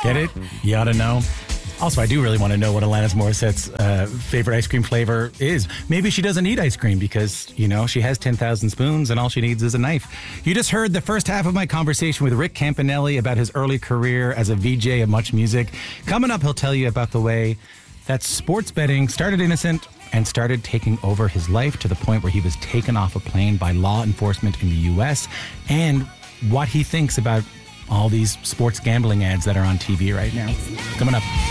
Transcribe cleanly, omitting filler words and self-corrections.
Get it? You ought to know. Also, I do really want to know what Alanis Morissette's favorite ice cream flavor is. Maybe she doesn't eat ice cream because, she has 10,000 spoons and all she needs is a knife. You just heard the first half of my conversation with Rick Campanelli about his early career as a VJ of Much Music. Coming up, he'll tell you about the way that sports betting started innocent and started taking over his life to the point where he was taken off a plane by law enforcement in the U.S. and what he thinks about all these sports gambling ads that are on TV right now. Coming up.